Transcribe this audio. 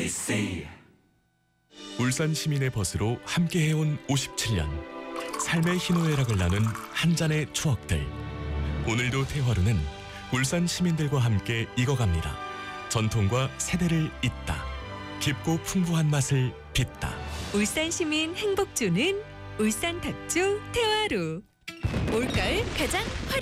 MBC 울산 시민의 벗으로 함께해온 57년. 삶의 희노애락을 나눈 한 잔의 추억들. 오늘도 태화루는 울산 시민들과 함께 익어갑니다. 전통과 세대를 잇다. 깊고 풍부한 맛을 빚다. 울산 시민 행복 주는 울산 탁주 태화루. 올가을 가장